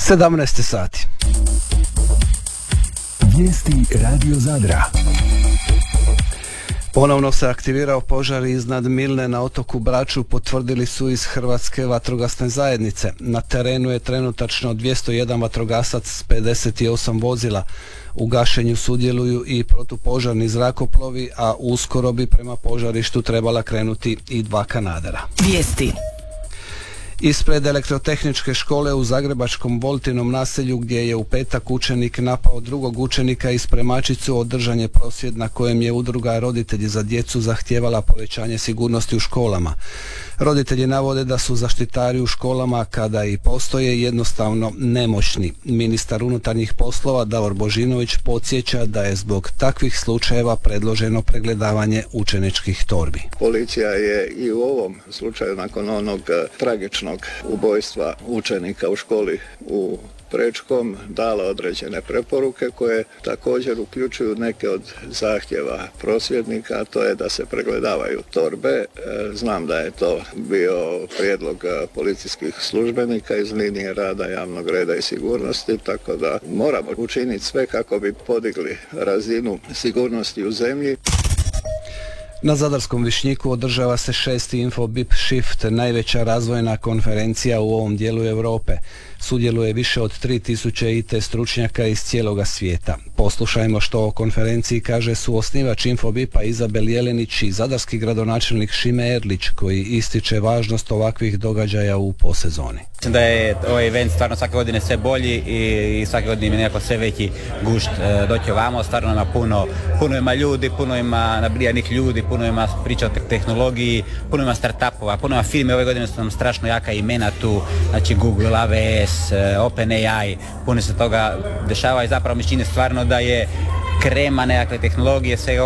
17 sati. Vijesti Radio Zadra. Ponovno se aktivirao požar iznad Milne na otoku Braču, potvrdili su iz Hrvatske vatrogasne zajednice. Na terenu je trenutačno 201 vatrogasac s 58 vozila. U gašenju sudjeluju i protupožarni zrakoplovi, a uskoro bi prema požarištu trebala krenuti i 2 kanadera. Vijesti. Ispred elektrotehničke škole u zagrebačkom Boltinom naselju, gdje je u petak učenik napao drugog učenika i spremačicu, održan je prosvjed na kojem je udruga Roditelji za djecu zahtijevala povećanje sigurnosti u školama. Roditelji navode da su zaštitari u školama, kada i postoje, jednostavno nemoćni. Ministar unutarnjih poslova Davor Božinović podsjeća da je zbog takvih slučajeva predloženo pregledavanje učeničkih torbi. Policija je i u ovom slučaju, nakon onog tragičnog ubojstva učenika u školi u Prečkom, dala određene preporuke koje također uključuju neke od zahtjeva prosvjednika, a to je da se pregledavaju torbe. Znam da je to bio prijedlog policijskih službenika iz linije rada javnog reda i sigurnosti, tako da moramo učiniti sve kako bi podigli razinu sigurnosti u zemlji. Na zadarskom Višnjiku održava se 6. Infobip Shift, najveća razvojna konferencija u ovom dijelu Europe. Sudjeluje više od 3000 IT stručnjaka iz cijeloga svijeta. Poslušajmo što o konferenciji kaže suosnivač Infobipa Izabel Jelenić i zadarski gradonačelnik Šime Erlić, koji ističe važnost ovakvih događaja u posezoni. Mislim da je ovaj event stvarno svake godine sve bolji i svake godine ima nekako sve veći gušt doći ovamo. Stvarno ima puno ima ljudi, puno ima nabrijanih ljudi, puno ima priča o tehnologiji, puno ima startupova, puno ima firme. Ove godine su nam strašno jaka imena tu, znači Google, AWS, OpenAI, puno se toga dešava i zapravo mi čini stvarno da je krema nekakve tehnologije, sve